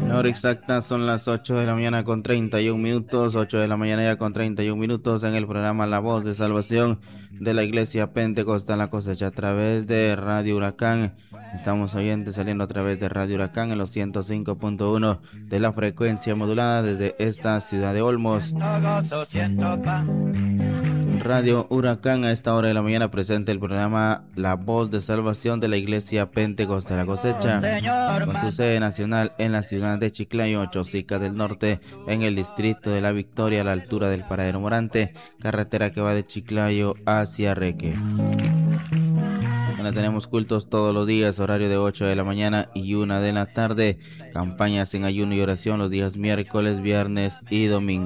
La hora exacta son las 8 de la mañana con 31 minutos, 8 de la mañana ya con 31 minutos en el programa La Voz de Salvación de la Iglesia Pentecostal La Cosecha a través de Radio Huracán. Estamos oyentes saliendo a través de Radio Huracán en los 105.1 de la frecuencia modulada desde esta ciudad de Olmos. Radio Huracán a esta hora de la mañana presenta el programa La Voz de Salvación de la Iglesia Pentecostal La Cosecha, con su sede nacional en la ciudad de Chiclayo, Chosica del Norte, en el distrito de La Victoria, a la altura del Paradero Morante, carretera que va de Chiclayo hacia Reque. Bueno, tenemos cultos todos los días, horario de 8 de la mañana y 1 de la tarde, campañas en ayuno y oración los días miércoles, viernes y domingo.